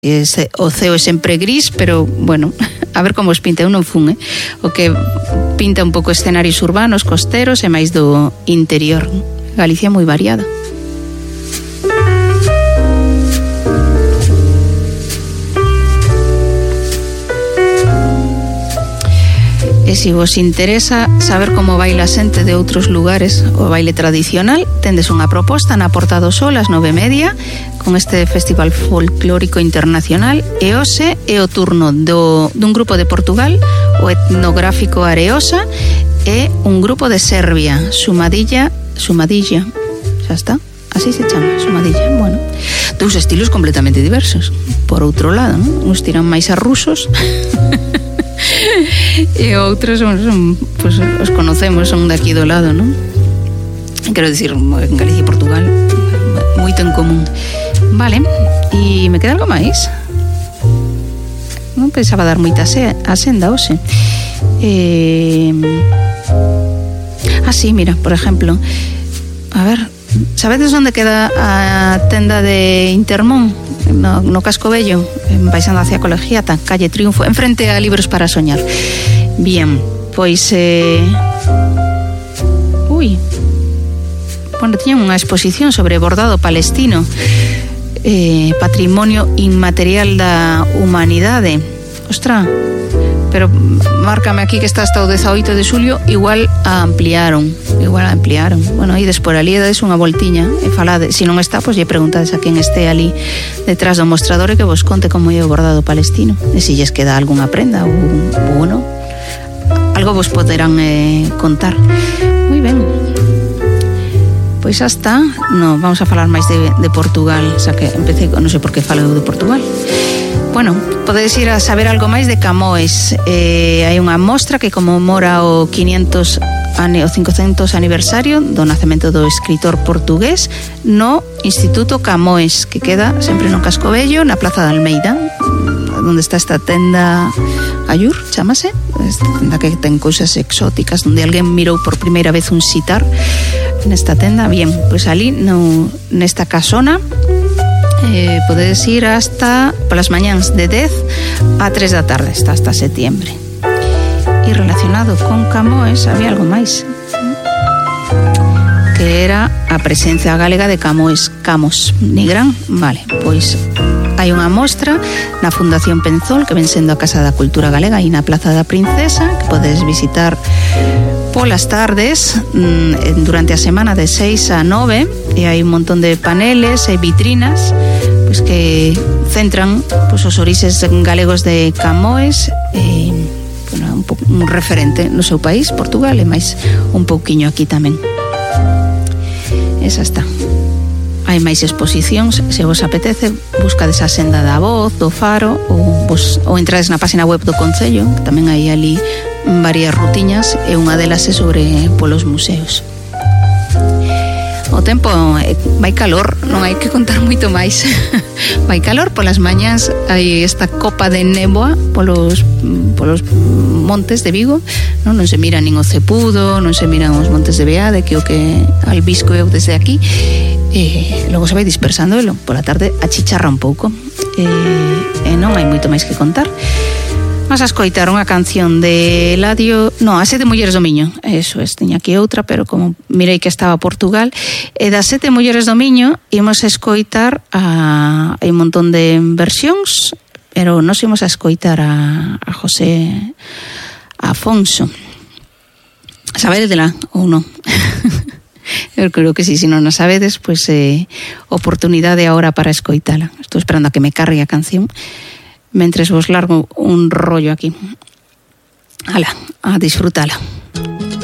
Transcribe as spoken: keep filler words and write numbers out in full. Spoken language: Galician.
Ese, o ceo é sempre gris, pero, bueno, a ver como os pinta, eu non fun, eh? O que pinta un pouco escenarios urbanos, costeros e máis do interior. Galicia moi variada. E se vos interesa saber como baila xente de outros lugares o baile tradicional, tendes unha proposta na Porta do Sol ás nove e media con este Festival Folclórico Internacional e hoxe é o turno do, dun grupo de Portugal, o Etnográfico Areosa, e un grupo de Serbia, Sumadilla, Sumadilla, xa está, así se chama, Sumadilla, bueno, dous estilos completamente diversos. Por outro lado, non? Uns tiran máis a rusos e outros son, son, pues, os conocemos, son de aquí do lado, non? Quero dicir, en Galicia e Portugal moito en común. Vale, e me queda algo máis? Non pensaba dar moita se, a senda hoxe. Eh... Ah, sí, mira, por exemplo, a ver, sabedes onde queda a tenda de Intermón? No, no Casco Bello, baixando hacia a Colegiata, calle Triunfo, enfrente a Libros para Soñar. Bien, pois eh... Ui, bueno, tiñan unha exposición sobre bordado palestino, eh, patrimonio inmaterial da humanidade. Ostra, pero márcame aquí que está hasta o dezaoito de xulio, igual a ampliaron, igual a ampliaron. Bueno, e despois ali dades unha voltiña e falade, se non está, pois lle preguntades a quen este ali detrás do mostrador e que vos conte como é o bordado palestino, e se lles queda algunha prenda ou, ou non, algo vos poderán eh, contar. Moi ben. Pois xa está, no, vamos a falar máis de, de Portugal, xa que empecé, non sei por que falo de Portugal. Bueno, podedes ir a saber algo máis de Camões. Eh, hai unha mostra que conmemora o quinientos o cincocentos aniversario do nacemento do escritor portugués no Instituto Camões, que queda sempre no Casco Bello, na Plaza de Almeida, onde está esta tenda Ayur, chamase, esta tenda que ten cousas exóticas, onde alguén mirou por primeira vez un sitar nesta tenda. Bien, pois ali no, nesta casona eh, podedes ir hasta polas mañáns de dez a tres da tarde, está hasta setiembre. E relacionado con Camões había algo máis, que era a presencia galega de Camões, Camos Nigrán. Vale, pois hai unha mostra na Fundación Penzol, que ven sendo a Casa da Cultura Galega, e na Plaza da Princesa, que podes visitar polas tardes durante a semana de seis a nove, e hai un montón de paneles e vitrinas pois que centran pois, os orixes galegos de Camões, e bueno, un, po, un referente no seu país, Portugal, e máis un pouquiño aquí tamén. Esa está. Hai máis exposicións, se vos apetece, buscades a senda da Voz, do Faro, ou, vos, ou entrades na página web do Concello, que tamén hai ali varias rutiñas, e unha delas é sobre polos museos. O tempo vai calor, non hai que contar moito máis. Vai calor, polas mañás hai esta copa de néboa polos, polos montes de Vigo, non, non se mira nin o Cepudo, non se miran os montes de Beade, que o que albisco eu desde aquí, e logo se vai dispersando e pola tarde achicharra un pouco, e, e non hai moito máis que contar. Vamos a escoitar unha canción de Eladio, no, as Sete Mulleres do Miño, eso es, teña aquí outra, pero como mirei que estaba Portugal, e das Sete Mulleres do Miño imos a escoitar a, hai un montón de versións, pero nos imos a escoitar a, a José Afonso. Sabedela ou non? Eu creo que sí, se non a sabedes, pois pues, eh, oportunidade agora para escoitala. Estou esperando a que me cargue a canción mentres vos largo un rollo aquí. Ala, a disfrutala.